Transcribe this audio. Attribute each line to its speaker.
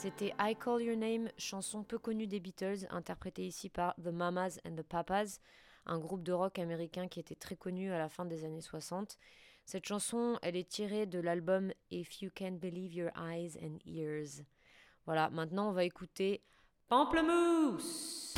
Speaker 1: C'était I Call Your Name, chanson peu connue des Beatles, interprétée ici par The Mamas and the Papas, un groupe de rock américain qui était très connu à la fin des années 60. Cette chanson, elle est tirée de l'album If You Can't Believe Your Eyes and Ears. Voilà, maintenant on va écouter Pamplemousse.